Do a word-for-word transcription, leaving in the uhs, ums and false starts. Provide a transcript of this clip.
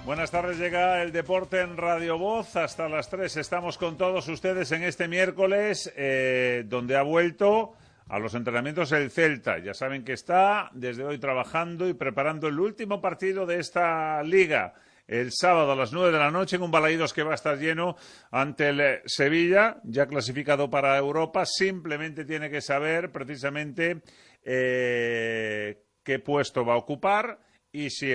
Buenas tardes, llega el deporte en Radio Voz. Hasta las tres estamos con todos ustedes en este miércoles, eh, donde ha vuelto a los entrenamientos el Celta. Ya saben que está desde hoy trabajando y preparando el último partido de esta liga. El sábado a las nueve de la noche en un Balaídos que va a estar lleno ante el Sevilla, ya clasificado para Europa. Simplemente tiene que saber precisamente eh, qué puesto va a ocupar y si